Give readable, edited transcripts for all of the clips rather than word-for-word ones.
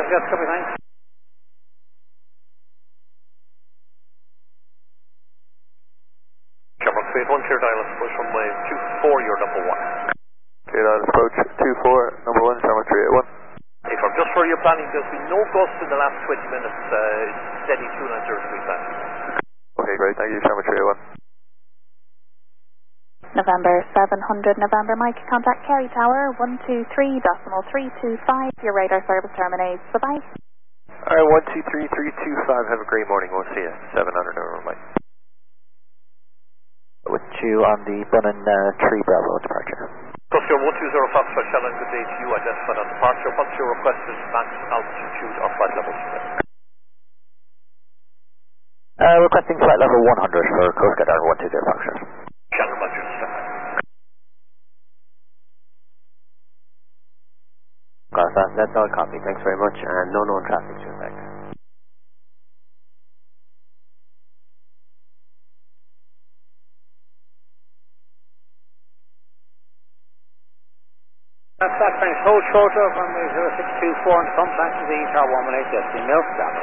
Yes, copy, thanks. Shamrock Street 1, clear dial approach runway 24, you're number 1. Clear dial approach 24, number 1, Shamrock 381. Hey, from just for your planning, there's been no gust in the last 20 minutes, steady 290 degree plan. Okay, great, thank you, Shamrock 381. November 700, November Mike, contact Kerry Tower 123.325, your radar service terminates, bye-bye. Alright, 123325, have a great morning, we'll see you, 700 November Mike. With you on the Bunnan 3 Bravo departure. Customer 120 Foxtrot, Shannon, good day to you, identified on departure. What's your requested max altitude or flight level? Requesting flight level 100 for Coast Guard 120 Foxtrot. Shannon, Roger, stand by. That's all copy, thanks very much, and no known traffic to effect. That's that, thanks. Hold short of runway 0624 and contact to the Tower 118, Justin Mills, down.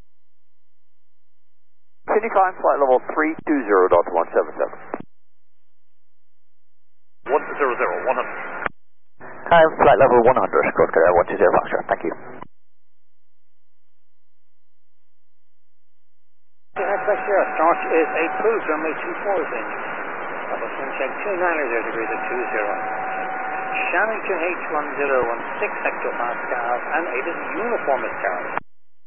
Continue climb flight level 320.177. 100, 100. Climb flight level 100, Coast Guard 120 Foxtrot, thank you. The next lecture start is a cruise runway 24 is in. Double sun check 290 degrees at 20. Shannon H1016 hectopascals and 8 is uniform as Carol.